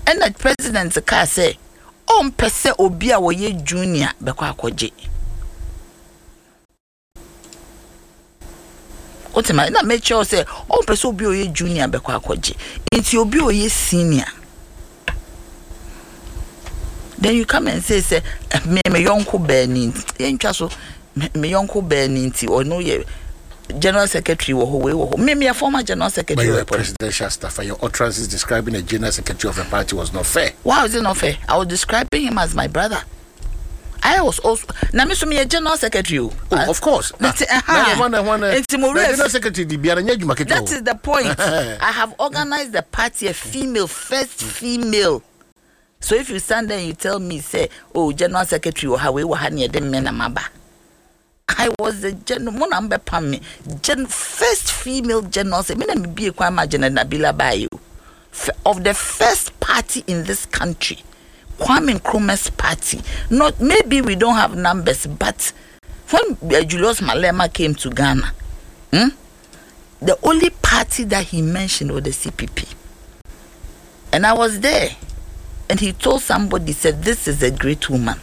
And the president ka say, pese obi a wo ye junior bekwa akwaje. Otima na make sure say pese obi o ye junior bekwa akwaje. Inti obi o ye senior. Then you come and say me yonko Benin. Yentwa so me yonko Benin ti or no ye General Secretary wo me a former General Secretary of the presidential staff and your utterances describing a General Secretary of a party was not fair. Why is it not fair? I was describing him as my brother. I was also na me so me a General Secretary. Oh, of course. General Secretary that is the point. I have organized the party a first female. So if you stand there and you tell me say, General Secretary or how we were having them men amaba. I was the first female general secretary of the first party in this country, Kwame Nkrumah's party. Not maybe we don't have numbers, but when Julius Malema came to Ghana, the only party that he mentioned was the CPP, and I was there, and he told somebody, said, "This is a great woman."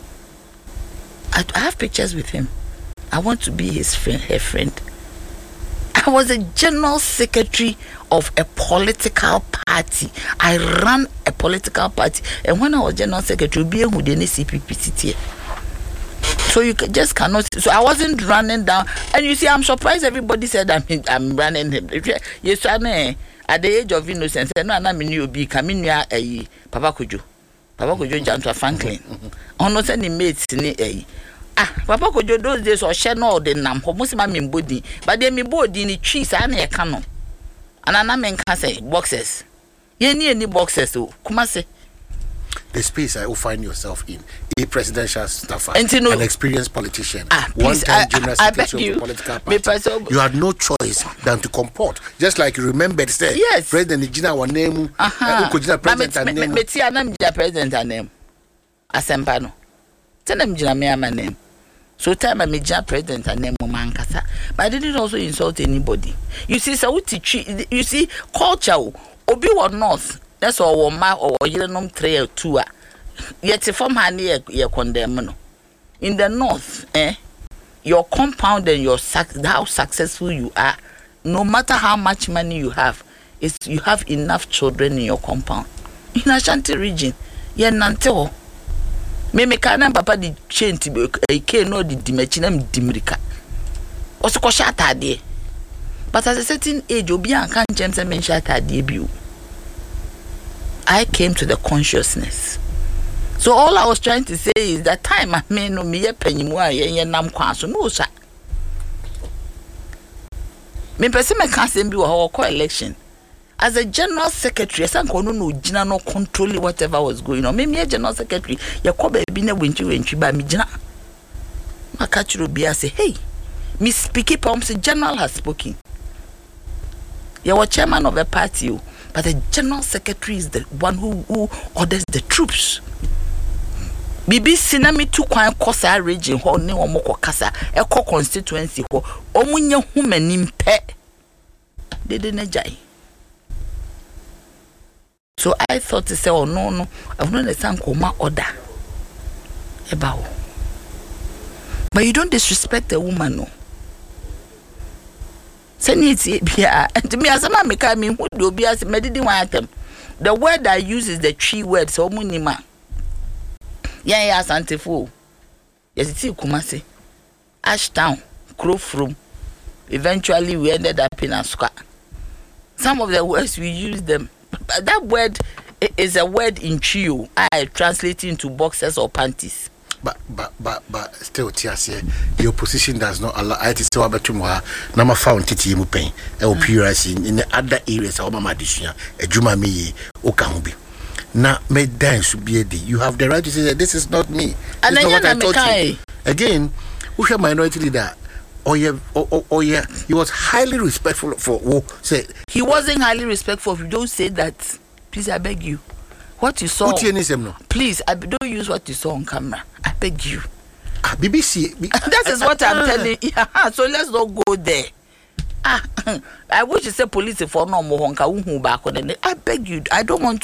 I have pictures with him. I want to be his friend, her friend. I was a general secretary of a political party. I ran a political party. And when I was general secretary, be who the CPP. So you just cannot. So I wasn't running down. And you see, I'm surprised everybody said I'm running him. Yes, at the age of innocence, no, I'm new be coming near a Papa Kujo Janta Franklin. On not any mates in Papa Kojo those days or share no the nam almost my body, but then me body in trees and a canon. And an amen can say boxes. Ye need any boxes to Kumase. The space I will find yourself in a presidential staffer, an experienced politician, one-time general secretary of the political party. You had no choice than to comport. Just like you remembered, said, yes, President Nijina wa name, President name. Metia nam President name. Asempano. Tenem jina me ama name. So time I made president and name Mankasa. But I didn't also insult anybody. You see, so you see, culture obi wa north. That's all ma or yenom trail tour. Yet from her near ye condemn. In the north, your compound and how successful you are, no matter how much money you have, is you have enough children in your compound. In Ashanti region, ye nante. Me kana papa di chain ti ke no di dimachina dimrika oso ko shata de but at a certain age obi an kan chem se men shata de bi. I came to the consciousness. So all I was trying to say is that time I may no me penyimu a ye nam kwa so no sha me pese me kan se bi wo ko election. As a general secretary, I no jina no control whatever was going on. Me a general secretary, ya ko baby na wenchi ba mi jina. Makachiro bia say, hey, Miss Speaky Pomps, general has spoken. You are chairman of a party, but the general secretary is the one who orders the troops. Bibi sinami tu kwan kosa region ho ne omoko kasa e ko constituency ho omunye humanim pe dede na jai. So I thought to say, oh no, I don't understand Koma order. About. But you don't disrespect a woman, no. Send it here. And to me, as a man, who do be as a medicine item. The word I use is the three words, so munima. Yeah, Santifo. Yes, it's Kumasi. Ashtown, Grove Room. Eventually, we ended up in Asqa. Some of the words we use them. That word is a word in Chio. I translate into boxers or panties. But still, Tiasia, the opposition does not allow. I say about tomorrow. Nama found Titi Mupain. LPRC in the other areas of Mama Dishia, a Juma me, Okamubi. Now, made dance should be a day. You have the right to say that this is not me. And then what I taught you. Again, who should minority leader? Oh yeah, he was highly respectful for say he wasn't highly respectful. If you don't say that, please, I beg you. What you saw, please, I don't use what you saw on camera. I beg you. BBC. That is what I'm telling you. So let's not go there. I wish you say police for no more. I beg you. I don't want